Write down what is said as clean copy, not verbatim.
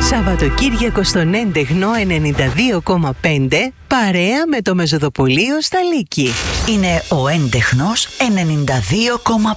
Σαββατοκύριακο στον έντεχνο 92,5 παρέα με το Μεζοδοπολείο στα Λύκη. Είναι ο έντεχνος 92,5.